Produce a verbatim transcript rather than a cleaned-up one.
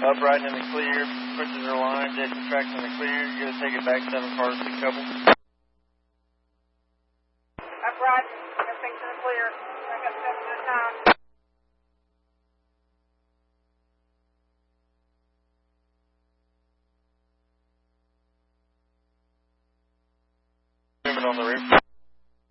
Upright in the clear, switches are lined, jet tracks in the clear. You're going to take it back seven cars to couple. Upright, everything's in the clear. I got seven at a time. Moving on the rear.